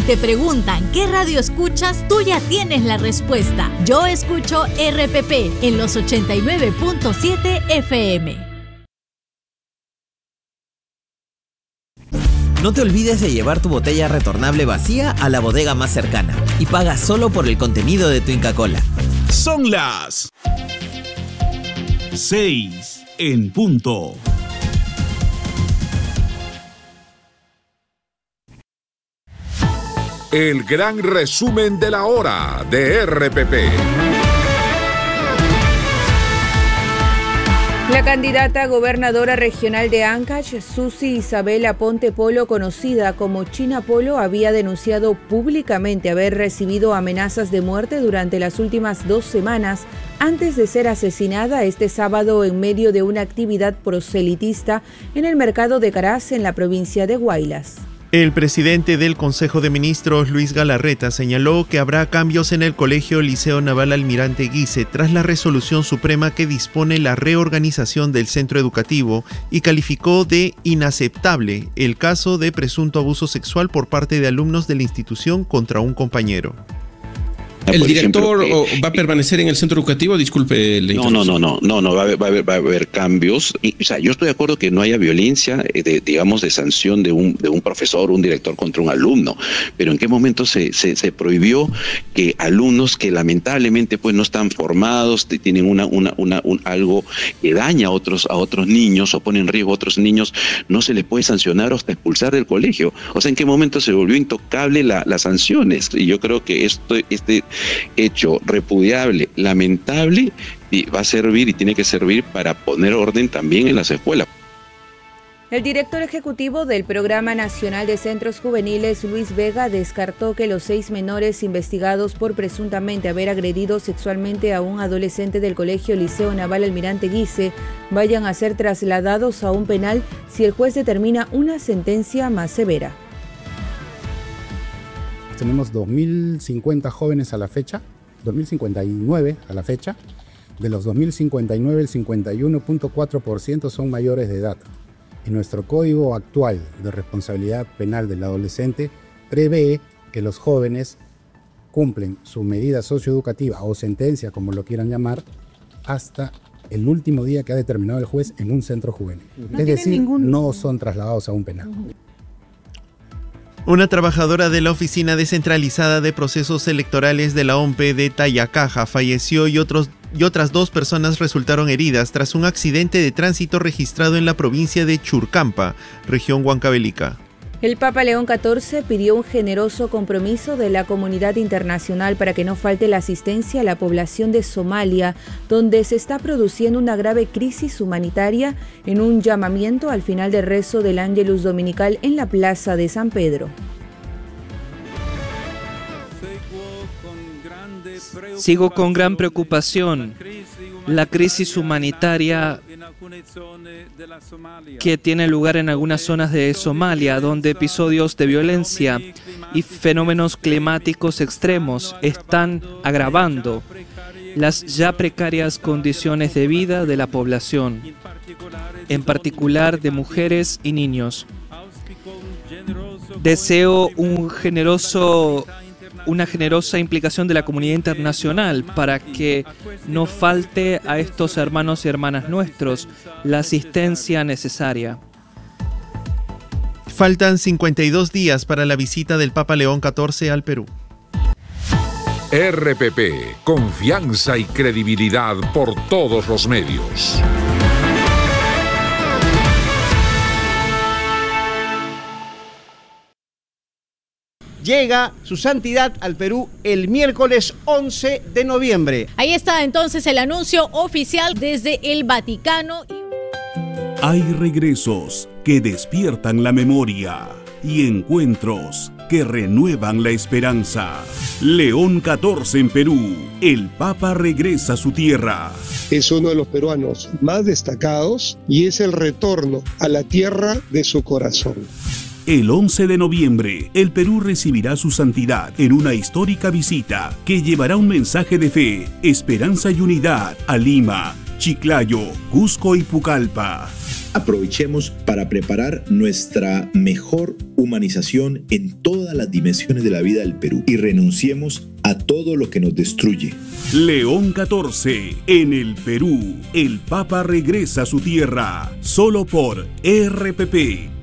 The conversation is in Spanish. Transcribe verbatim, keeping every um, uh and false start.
Si te preguntan qué radio escuchas, tú ya tienes la respuesta. Yo escucho R P P en los ochenta y nueve punto siete F M. No te olvides de llevar tu botella retornable vacía a la bodega más cercana y paga solo por el contenido de tu Inca Kola. Son las seis en punto. El gran resumen de la hora de R P P. La candidata gobernadora regional de Ancash, Susi Isabel Aponte Polo, conocida como China Polo, había denunciado públicamente haber recibido amenazas de muerte durante las últimas dos semanas antes de ser asesinada este sábado en medio de una actividad proselitista en el mercado de Caraz, en la provincia de Huaylas. El presidente del Consejo de Ministros, Luis Galarreta, señaló que habrá cambios en el Colegio Liceo Naval Almirante Guise tras la resolución suprema que dispone la reorganización del centro educativo y calificó de inaceptable el caso de presunto abuso sexual por parte de alumnos de la institución contra un compañero. ¿El director ejemplo, va a permanecer en el centro educativo? Disculpe la No, no, no, no, no, no va a haber, va a haber, va a haber cambios. Y, o sea, yo estoy de acuerdo que no haya violencia, de, digamos, de sanción de un, de un profesor, un director contra un alumno. Pero ¿en qué momento se, se, se prohibió que alumnos que lamentablemente pues no están formados, tienen una, una, una, un, algo que daña a otros, a otros niños o pone en riesgo a otros niños, no se les puede sancionar o hasta expulsar del colegio? O sea, ¿en qué momento se volvió intocable la, las sanciones? Y yo creo que esto, este hecho repudiable, lamentable, y va a servir y tiene que servir para poner orden también en las escuelas. El director ejecutivo del Programa Nacional de Centros Juveniles, Luis Vega, descartó que los seis menores investigados por presuntamente haber agredido sexualmente a un adolescente del Colegio Liceo Naval Almirante Guise vayan a ser trasladados a un penal si el juez determina una sentencia más severa. Tenemos dos mil cincuenta jóvenes a la fecha, dos mil cincuenta y nueve a la fecha. De los dos mil cincuenta y nueve, el cincuenta y uno punto cuatro por ciento son mayores de edad. Y nuestro Código actual de responsabilidad penal del adolescente prevé que los jóvenes cumplen su medida socioeducativa o sentencia, como lo quieran llamar, hasta el último día que ha determinado el juez en un centro juvenil. No es decir, ningún... no son trasladados a un penal. Una trabajadora de la Oficina Descentralizada de Procesos Electorales de la O M P de Tayacaja falleció y, otros, y otras dos personas resultaron heridas tras un accidente de tránsito registrado en la provincia de Churcampa, región Huancavelica. El Papa León catorce pidió un generoso compromiso de la comunidad internacional para que no falte la asistencia a la población de Somalia, donde se está produciendo una grave crisis humanitaria, en un llamamiento al final del rezo del Ángelus Dominical en la Plaza de San Pedro. Sigo con gran preocupación la crisis humanitaria que tiene lugar en algunas zonas de Somalia, donde episodios de violencia y fenómenos climáticos extremos están agravando las ya precarias condiciones de vida de la población, en particular de mujeres y niños. Deseo un generoso una generosa implicación de la comunidad internacional para que no falte a estos hermanos y hermanas nuestros la asistencia necesaria. Faltan cincuenta y dos días para la visita del Papa León catorce al Perú. R P P, confianza y credibilidad por todos los medios. Llega su santidad al Perú el miércoles once de noviembre. Ahí está entonces el anuncio oficial desde el Vaticano. Hay regresos que despiertan la memoria y encuentros que renuevan la esperanza. León catorce en Perú. El Papa regresa a su tierra. Es uno de los peruanos más destacados y es el retorno a la tierra de su corazón. El once de noviembre, el Perú recibirá su santidad en una histórica visita que llevará un mensaje de fe, esperanza y unidad a Lima, Chiclayo, Cusco y Pucallpa. aprovechemos para preparar nuestra mejor humanización en todas las dimensiones de la vida del Perú y renunciemos a todo lo que nos destruye. León catorce, en el Perú, el Papa regresa a su tierra, solo por R P P.